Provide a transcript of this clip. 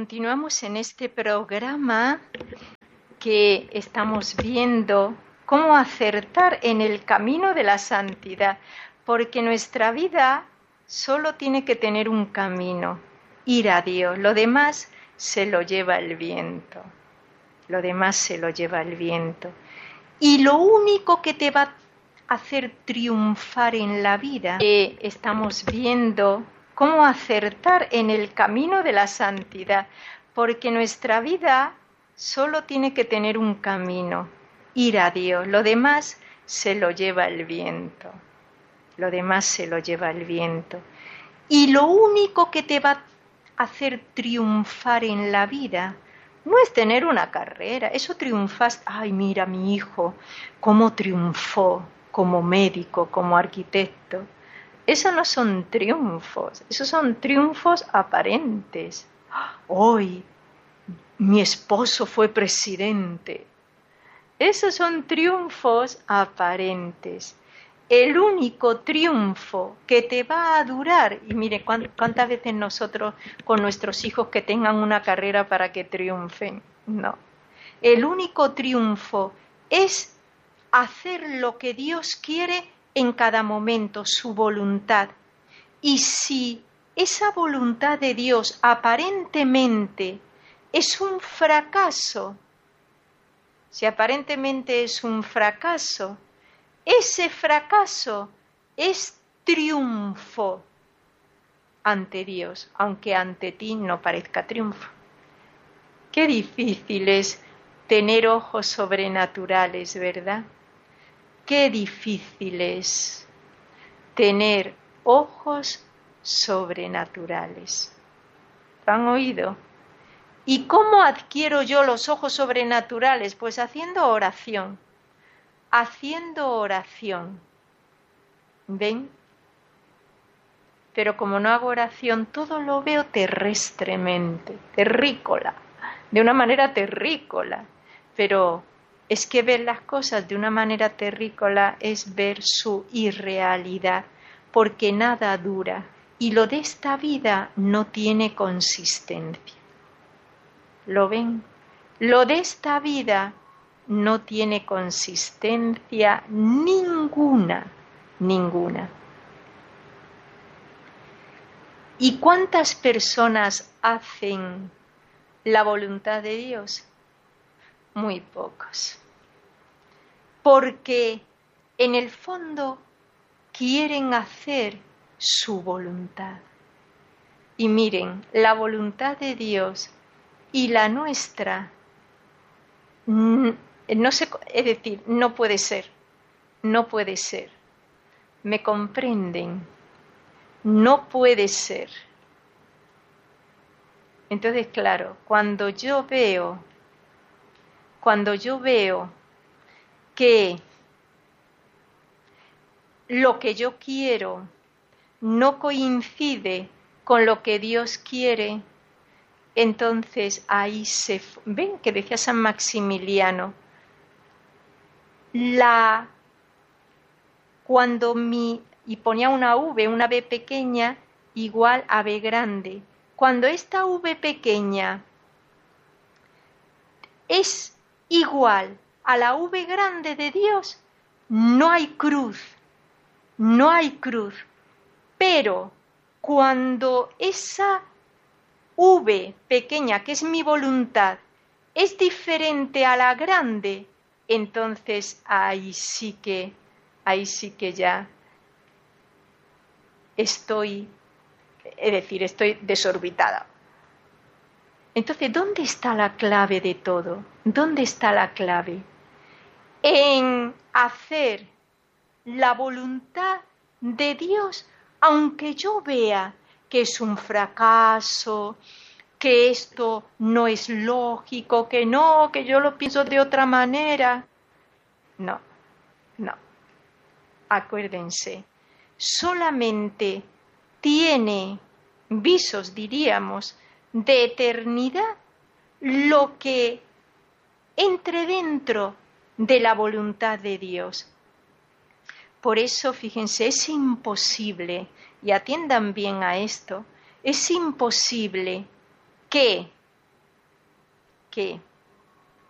Continuamos en este programa que estamos viendo cómo acertar en el camino de la santidad, porque nuestra vida solo tiene que tener un camino, ir a Dios. Lo demás se lo lleva el viento. Lo demás se lo lleva el viento. Y lo único que te va a hacer triunfar en la vida, estamos viendo cómo acertar en el camino de la santidad, porque nuestra vida solo tiene que tener un camino, ir a Dios. Lo demás se lo lleva el viento. Lo demás se lo lleva el viento. Y lo único que te va a hacer triunfar en la vida no es tener una carrera. Eso triunfas. Ay, mira mi hijo, cómo triunfó como médico, como arquitecto. Esos no son triunfos, esos son triunfos aparentes. Hoy mi esposo fue presidente. Esos son triunfos aparentes. El único triunfo que te va a durar, y mire cuántas veces nosotros con nuestros hijos que tengan una carrera para que triunfen, no. El único triunfo es hacer lo que Dios quiere en cada momento, su voluntad. Y si esa voluntad de Dios aparentemente es un fracaso, si aparentemente es un fracaso, ese fracaso es triunfo ante Dios, aunque ante ti no parezca triunfo. Qué difícil es tener ojos sobrenaturales, ¿verdad? Qué difícil es tener ojos sobrenaturales. ¿Lo han oído? ¿Y cómo adquiero yo los ojos sobrenaturales? Pues haciendo oración. Haciendo oración. ¿Ven? Pero como no hago oración, todo lo veo terrestremente, terrícola, de una manera terrícola. Pero es que ver las cosas de una manera terrícola es ver su irrealidad, porque nada dura y lo de esta vida no tiene consistencia. ¿Lo ven? Lo de esta vida no tiene consistencia ninguna. ¿Y cuántas personas hacen la voluntad de Dios? Muy pocos. Porque en el fondo quieren hacer su voluntad. Y miren, la voluntad de Dios y la nuestra, es decir, no puede ser. ¿Me comprenden? No puede ser. Entonces, claro, cuando yo veo que lo que yo quiero no coincide con lo que Dios quiere, entonces ahí ven que decía San Maximiliano, y ponía una V pequeña igual a B grande. Cuando esta V pequeña es igual a la V grande de Dios, no hay cruz. Pero cuando esa V pequeña, que es mi voluntad, es diferente a la grande, entonces ahí sí que ya estoy desorbitada. Entonces, ¿dónde está la clave de todo? ¿Dónde está la clave? En hacer la voluntad de Dios, aunque yo vea que es un fracaso, que esto no es lógico, que yo lo pienso de otra manera. No. Acuérdense, solamente tiene visos, diríamos, de eternidad lo que entre dentro de la voluntad de Dios. Por eso, fíjense, es imposible, y atiendan bien a esto, es imposible que que